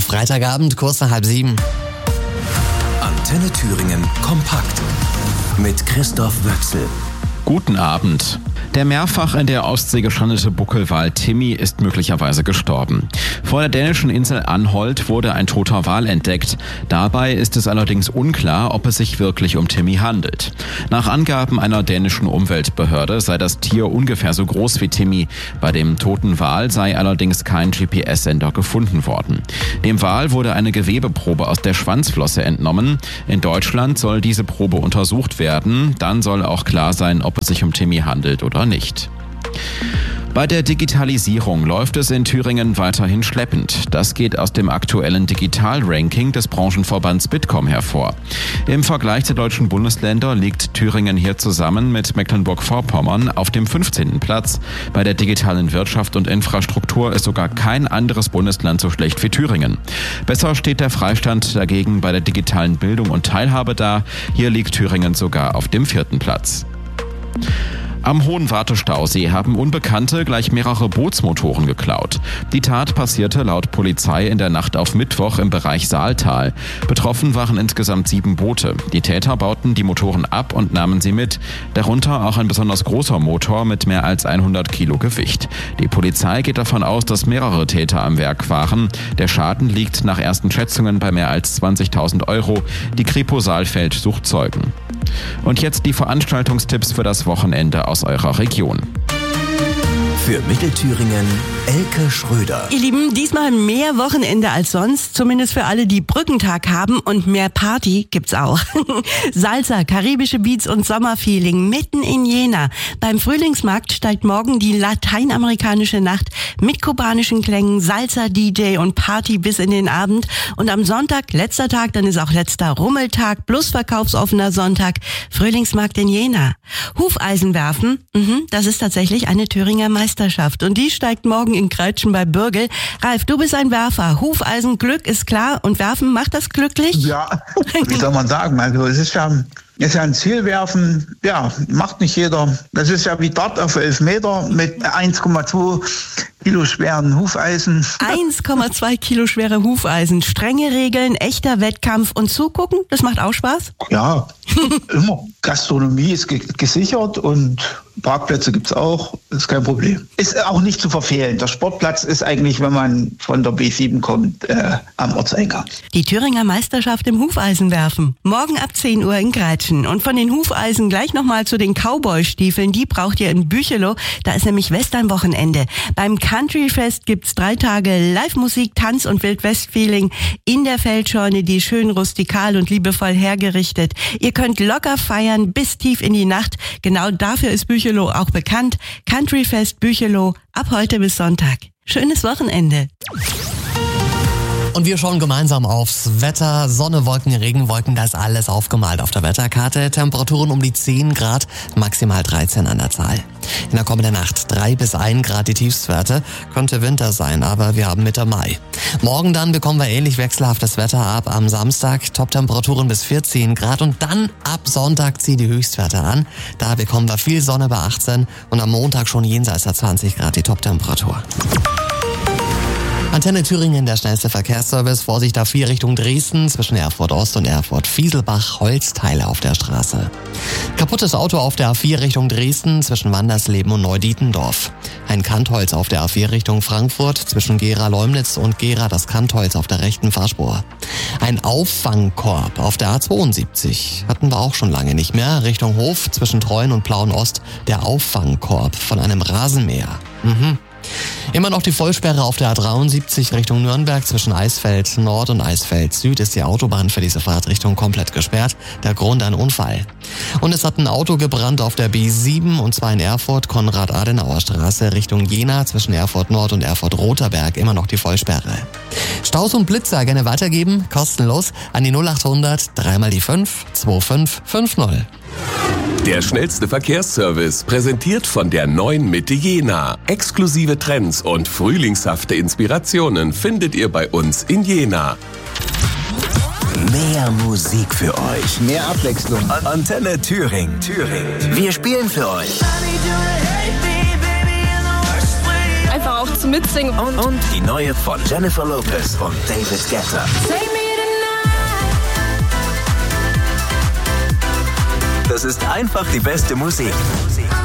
Freitagabend, kurz nach 6:30. Antenne Thüringen kompakt mit Christoph Wöchsel. Guten Abend. Der mehrfach in der Ostsee gestrandete Buckelwal Timmy ist möglicherweise gestorben. Vor der dänischen Insel Anholt wurde ein toter Wal entdeckt. Dabei ist es allerdings unklar, ob es sich wirklich um Timmy handelt. Nach Angaben einer dänischen Umweltbehörde sei das Tier ungefähr so groß wie Timmy. Bei dem toten Wal sei allerdings kein GPS-Sender gefunden worden. Dem Wal wurde eine Gewebeprobe aus der Schwanzflosse entnommen. In Deutschland soll diese Probe untersucht werden. Dann soll auch klar sein, ob es sich um Timmy handelt oder nicht. Bei der Digitalisierung läuft es in Thüringen weiterhin schleppend. Das geht aus dem aktuellen Digital-Ranking des Branchenverbands Bitkom hervor. Im Vergleich der deutschen Bundesländer liegt Thüringen hier zusammen mit Mecklenburg-Vorpommern auf dem 15. Platz. Bei der digitalen Wirtschaft und Infrastruktur ist sogar kein anderes Bundesland so schlecht wie Thüringen. Besser steht der Freistaat dagegen bei der digitalen Bildung und Teilhabe da. Hier liegt Thüringen sogar auf dem 4. Platz. Am Hohen Wartestausee haben Unbekannte gleich mehrere Bootsmotoren geklaut. Die Tat passierte laut Polizei in der Nacht auf Mittwoch im Bereich Saaltal. Betroffen waren insgesamt 7 Boote. Die Täter bauten die Motoren ab und nahmen sie mit. Darunter auch ein besonders großer Motor mit mehr als 100 Kilo Gewicht. Die Polizei geht davon aus, dass mehrere Täter am Werk waren. Der Schaden liegt nach ersten Schätzungen bei mehr als 20.000 Euro. Die Kripo Saalfeld sucht Zeugen. Und jetzt die Veranstaltungstipps für das Wochenende aus eurer Region. Für Mittelthüringen Elke Schröder. Ihr Lieben, diesmal mehr Wochenende als sonst, zumindest für alle, die Brückentag haben, und mehr Party gibt's auch. Salsa, karibische Beats und Sommerfeeling mitten in Jena. Beim Frühlingsmarkt steigt morgen die lateinamerikanische Nacht mit kubanischen Klängen, Salsa, DJ und Party bis in den Abend. Und am Sonntag, letzter Tag, dann ist auch letzter Rummeltag plus verkaufsoffener Sonntag, Frühlingsmarkt in Jena. Hufeisen werfen, das ist tatsächlich eine Thüringer Meisterschaft und die steigt morgen in Kreitschen bei Bürgel. Ralf, du bist ein Werfer. Hufeisen, Glück ist klar und Werfen, macht das glücklich? Ja, wie soll man sagen? Also es ist ja ein Zielwerfen, ja, macht nicht jeder. Das ist ja wie Dart auf 11 Meter mit 1,2 Kilo schweren Hufeisen. 1,2 Kilo schwere Hufeisen, strenge Regeln, echter Wettkampf und zugucken, das macht auch Spaß? Ja, immer. Gastronomie ist gesichert und Parkplätze gibt's auch, ist kein Problem. Ist auch nicht zu verfehlen. Der Sportplatz ist eigentlich, wenn man von der B7 kommt, am Ortseingang. Die Thüringer Meisterschaft im Hufeisenwerfen. Morgen ab 10 Uhr in Kreitschen. Und von den Hufeisen gleich nochmal zu den Cowboy-Stiefeln. Die braucht ihr in Büchelow. Da ist nämlich Westernwochenende. Beim Countryfest gibt's 3 Tage Live-Musik, Tanz und Wildwest-Feeling in der Feldscheune, die schön rustikal und liebevoll hergerichtet. Ihr könnt locker feiern bis tief in die Nacht. Genau dafür ist Büchelow auch bekannt. Countryfest Büchelow ab heute bis Sonntag. Schönes Wochenende. Und wir schauen gemeinsam aufs Wetter. Sonne, Wolken, Regenwolken, da ist alles aufgemalt auf der Wetterkarte. Temperaturen um die 10 Grad, maximal 13 an der Zahl. In der kommenden Nacht 3 bis 1 Grad die Tiefstwerte. Könnte Winter sein, aber wir haben Mitte Mai. Morgen dann bekommen wir ähnlich wechselhaftes Wetter ab. Am Samstag Top-Temperaturen bis 14 Grad und dann ab Sonntag ziehen die Höchstwerte an. Da bekommen wir viel Sonne bei 18 und am Montag schon jenseits der 20 Grad die Top-Temperatur. Antenne Thüringen, der schnellste Verkehrsservice. Vorsicht A4 Richtung Dresden zwischen Erfurt Ost und Erfurt Fieselbach. Holzteile auf der Straße. Kaputtes Auto auf der A4 Richtung Dresden zwischen Wandersleben und Neudietendorf. Ein Kantholz auf der A4 Richtung Frankfurt zwischen Gera-Leumnitz und Gera, das Kantholz auf der rechten Fahrspur. Ein Auffangkorb auf der A72 hatten wir auch schon lange nicht mehr. Richtung Hof zwischen Treuen und Plauen Ost der Auffangkorb von einem Rasenmäher. Immer noch die Vollsperre auf der A73 Richtung Nürnberg zwischen Eisfeld Nord und Eisfeld Süd ist die Autobahn für diese Fahrtrichtung komplett gesperrt. Der Grund ein Unfall. Und es hat ein Auto gebrannt auf der B7 und zwar in Erfurt Konrad-Adenauer-Straße Richtung Jena zwischen Erfurt Nord und Erfurt Roterberg immer noch die Vollsperre. Staus und Blitzer gerne weitergeben, kostenlos an die 0800 3 mal die 5 2550. Der schnellste Verkehrsservice, präsentiert von der neuen Mitte Jena. Exklusive Trends und frühlingshafte Inspirationen findet ihr bei uns in Jena. Mehr Musik für euch. Mehr Abwechslung. Antenne Thüringen. Wir spielen für euch. Einfach auch zum Mitsingen. Und die neue von Jennifer Lopez und David Guetta. Das ist einfach die beste Musik.